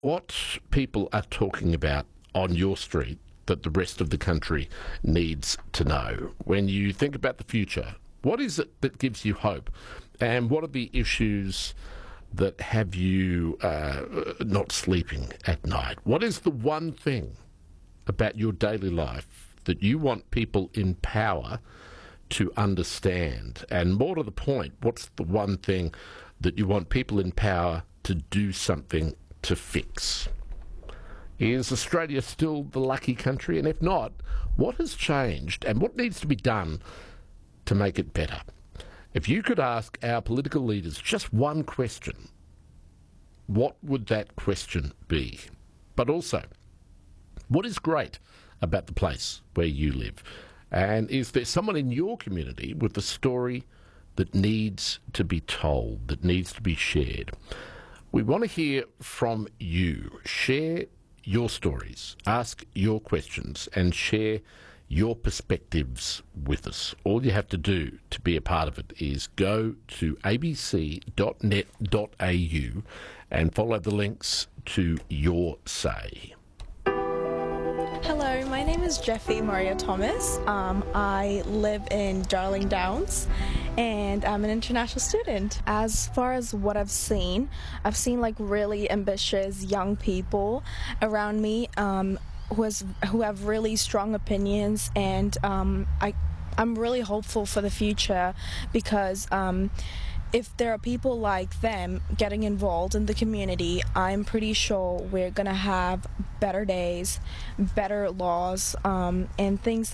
what people are talking about on your street that the rest of the country needs to know? When you think about the future, what is it that gives you hope? And what are the issues that have you not sleeping at night? What is the one thing about your daily life that you want people in power to understand? And more to the point, what's the one thing that you want people in power to do something to fix? Is Australia still the lucky country? And if not, what has changed and what needs to be done to make it better? If you could ask our political leaders just one question, what would that question be? But also, what is great about the place where you live? And is there someone in your community with a story that needs to be told, that needs to be shared? We want to hear from you. Share your stories, ask your questions, and share your perspectives with us. All you have to do to be a part of it is go to abc.net.au and follow the links to your say. Hello, my name is Jeffy Maria Thomas. I live in Darling Downs and I'm an international student. As far as what I've seen like really ambitious young people around me who have really strong opinions, and I'm really hopeful for the future because if there are people like them getting involved in the community, I'm pretty sure we're going to have better days, better laws, and things